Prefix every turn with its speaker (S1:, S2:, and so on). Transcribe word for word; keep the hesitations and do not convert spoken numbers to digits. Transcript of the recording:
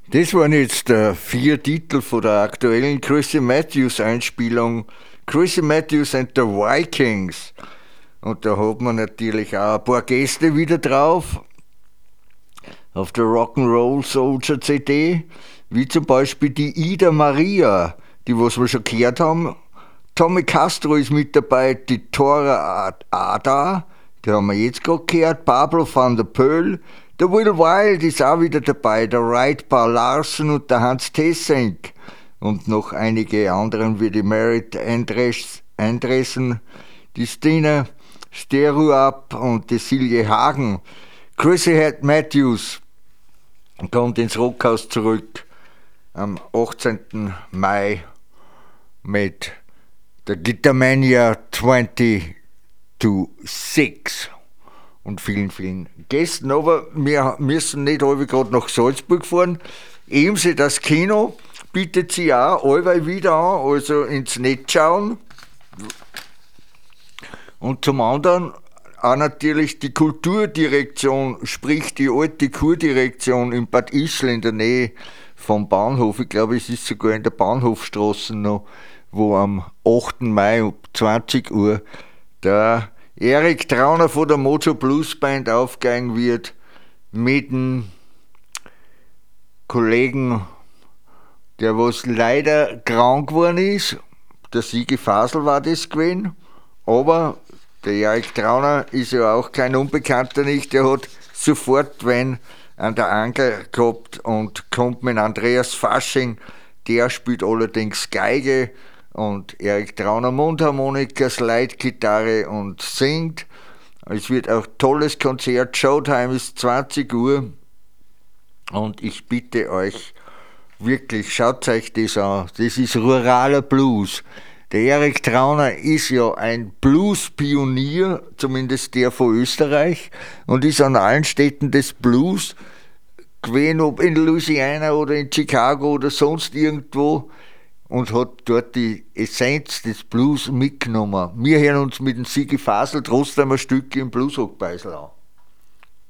S1: Das waren jetzt äh, vier Titel von der aktuellen Chrissy Matthews Einspielung. Chrissy Matthews and the Vikings. Und da hat man natürlich auch ein paar Gäste wieder drauf. Auf der Rock'n'Roll Soldier C D. Wie zum Beispiel die Ida Maria, die was wir schon gehört haben. Tommy Castro ist mit dabei, die Tora Ada, die haben wir jetzt gerade gehört. Pablo van der Pöhl. Der Will Wild ist auch wieder dabei, der Wright Bar Larson und der Hans Tessenk. Und noch einige anderen wie die Merit Andres, Andresen, die Stina Steruap und die Silje Hagen. Chrissy Matthews kommt ins Rockhaus zurück am achtzehnten Mai mit der Guitarmania zwanzig zu sechs. Und vielen, vielen Gästen. Aber wir müssen nicht alle gerade nach Salzburg fahren. Ebenso das Kino bietet sich auch allweil wieder an, also ins Netz schauen. Und zum anderen auch natürlich die Kulturdirektion, sprich die alte Kurdirektion in Bad Ischl in der Nähe vom Bahnhof. Ich glaube, es ist sogar in der Bahnhofstraße noch, wo am achten Mai um zwanzig Uhr der Erik Trauner von der Mojo Blues Band aufgehen wird mit dem Kollegen, der was leider krank geworden ist. Der Sigi Fasel war das gewesen. Aber der Erik Trauner ist ja auch kein Unbekannter nicht. Der hat sofort wenn an der Angel gehabt und kommt mit Andreas Fasching. Der spielt allerdings Geige. Und Erik Trauner Mundharmonika, Slide-Gitarre und singt. Es wird auch ein tolles Konzert. Showtime ist zwanzig Uhr. Und ich bitte euch wirklich, schaut euch das an. Das ist ruraler Blues. Der Erik Trauner ist ja ein Blues-Pionier, zumindest der von Österreich, und ist an allen Städten des Blues gewesen, ob in Louisiana oder in Chicago oder sonst irgendwo, und hat dort die Essenz des Blues mitgenommen. Wir hören uns mit dem Sigi Fasel trotzdem ein Stück im Bluesrockbeisel an.